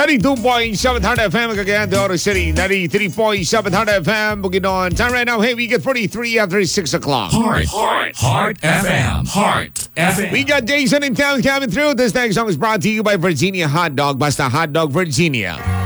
92.7 Heart FM, Cagayan de Oro City. 93.7 Heart FM, Bukidnon. Time right now, hey, we get 43 after 6 o'clock. Heart FM. Heart FM. We got Jason in town coming through. This next song is brought to you by Virginia Hot Dog. Basta Hot Dog Virginia.